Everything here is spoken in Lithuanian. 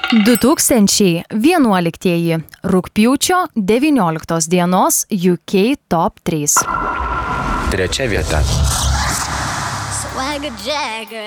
2011 rugpjūčio 19 dienos UK Top 3. Trečia vieta. Swagger Jagger.